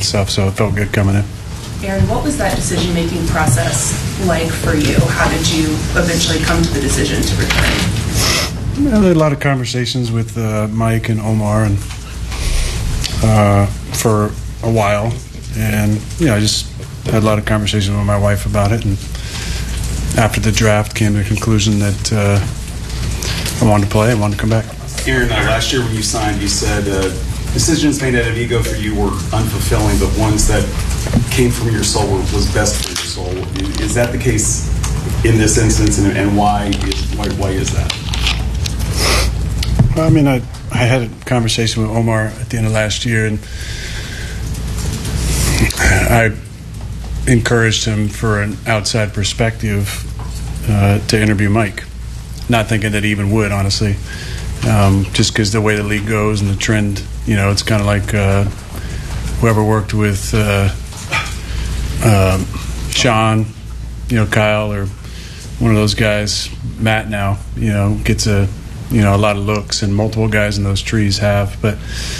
stuff, so it felt good coming in. Aaron, what was that decision-making process like for you? How did you eventually come to the decision to return? I had a lot of conversations with Mike and Omar and for a while, and I just had a lot of conversations with my wife about it, and after the draft came to the conclusion that I wanted to play, I wanted to come back. Aaron, last year when you signed, you said decisions made out of ego for you were unfulfilling, but ones that came from your soul was best for your soul. Is that the case in this instance, and why is that? Well, I mean, I had a conversation with Omar at the end of last year, and I encouraged him for an outside perspective to interview Mike, not thinking that he even would, honestly, just because the way the league goes and the trend, it's kind of like whoever worked with Sean, Kyle, or one of those guys, Matt now, gets a lot of looks, and multiple guys in those trees have, but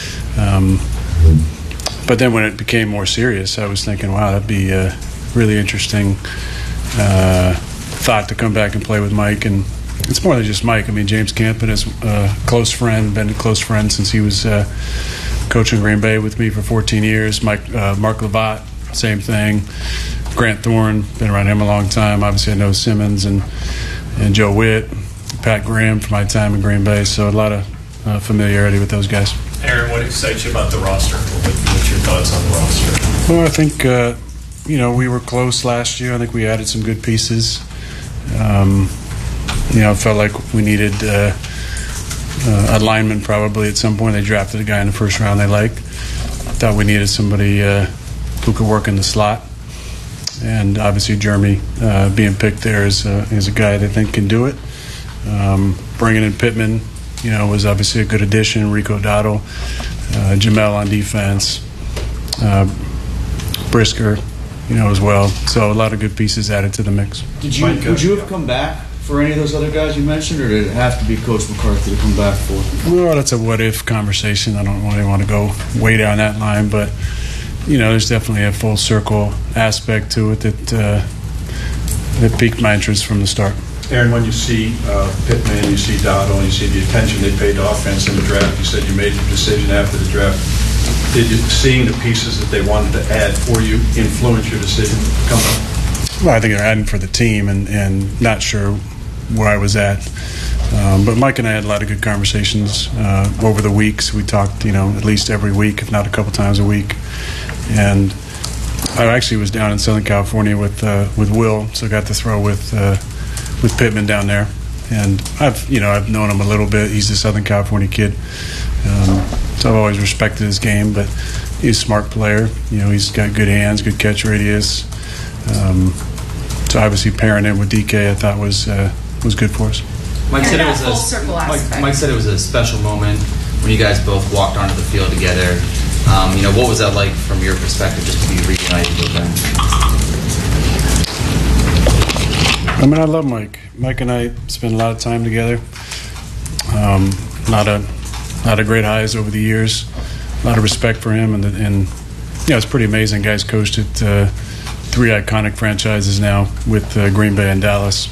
then when it became more serious, I was thinking, wow, that'd be a really interesting thought to come back and play with Mike. And it's more than just Mike. I mean, James Campen is a close friend, been a close friend since he was coaching Green Bay with me for 14 years. Mark Lovat, same thing. Grant Thorne, been around him a long time. Obviously, I know Simmons and Joe Witt, Pat Graham from my time in Green Bay. So a lot of familiarity with those guys. Aaron, what excites you about the roster? What's your thoughts on the roster? Well, I think, we were close last year. I think we added some good pieces. I felt like we needed a lineman probably at some point. They drafted a guy in the first round they liked. Thought we needed somebody who could work in the slot. And obviously Jeremy being picked there is a guy they think can do it. Bringing in Pittman, was obviously a good addition. Rico Dotto, Jamel on defense, Brisker, as well. So a lot of good pieces added to the mix. Would you have come back for any of those other guys you mentioned, or did it have to be Coach McCarthy to come back for? Well, that's a what-if conversation. I don't really want to go way down that line, but, there's definitely a full circle aspect to it that piqued my interest from the start. Aaron, when you see Pittman, you see Dotto, and you see the attention they paid to offense in the draft, you said you made the decision after the draft. Did you, seeing the pieces that they wanted to add for you, influence your decision to come up? Well, I think they're adding for the team, and not sure where I was at. But Mike and I had a lot of good conversations over the weeks. We talked, at least every week, if not a couple times a week. And I actually was down in Southern California with Will, so I got to throw with Pittman down there. And I've known him a little bit. He's a Southern California kid. So I've always respected his game, but he's a smart player. He's got good hands, good catch radius. So obviously pairing him with DK I thought was good for us. Mike said it was a special moment when you guys both walked onto the field together. What was that like from your perspective, just to be reunited with them? I mean, I love Mike. Mike and I spent a lot of time together. A lot of great highs over the years. A lot of respect for him, and it's pretty amazing. Guys coached at 3 iconic franchises now with Green Bay and Dallas.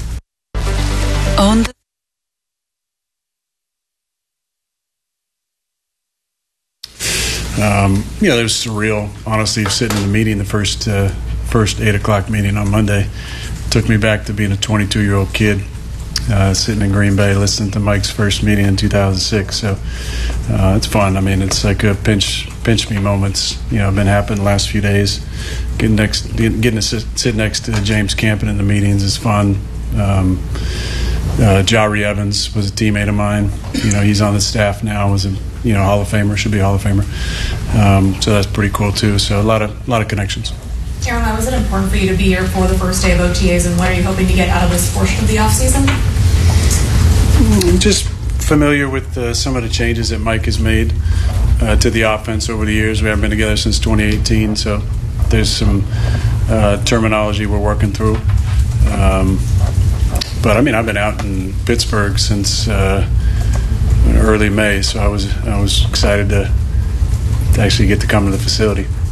It was surreal, honestly, sitting in the meeting, the first 8 o'clock meeting on Monday. Took me back to being a 22-year-old kid, sitting in Green Bay listening to Mike's first meeting in 2006. So it's fun. I mean, it's like a pinch me moments. Been happening the last few days. Getting to sit next to James Campen in the meetings is fun. Jari Evans was a teammate of mine. He's on the staff now. Was a Hall of Famer. Should be a Hall of Famer. So that's pretty cool too. So a lot of connections. Aaron, why was it important for you to be here for the first day of OTAs, and what are you hoping to get out of this portion of the offseason? Just familiar with some of the changes that Mike has made to the offense over the years. We haven't been together since 2018, so there's some terminology we're working through. But I mean, I've been out in Pittsburgh since early May, so I was excited to actually get to come to the facility.